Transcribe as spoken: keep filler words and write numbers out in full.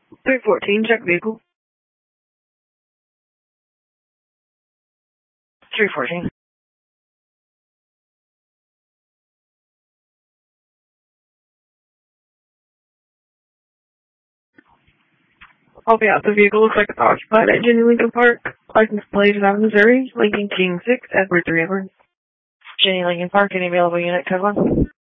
three fourteen, check vehicle. three fourteen. I'll be out the vehicle. Looks like it's occupied at Jenny Lincoln Park. License plate is out of Missouri. Lincoln King six, Edward three Edward. Jenny Lincoln Park, any available unit, code one.